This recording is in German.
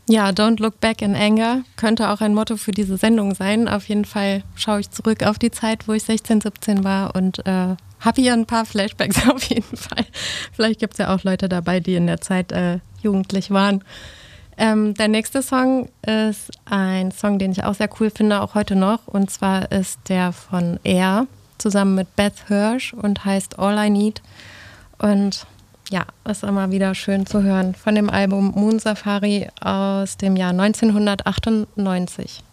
Ja, Don't Look Back in Anger könnte auch ein Motto für diese Sendung sein. Auf jeden Fall schaue ich zurück auf die Zeit, wo ich 16, 17 war und habe hier ein paar Flashbacks auf jeden Fall. Vielleicht gibt es ja auch Leute dabei, die in der Zeit jugendlich waren. Der nächste Song ist ein Song, den ich auch sehr cool finde, auch heute noch. Und zwar ist der von Air zusammen mit Beth Hirsch und heißt All I Need. Und ja, ist immer wieder schön zu hören von dem Album Moon Safari aus dem Jahr 1998.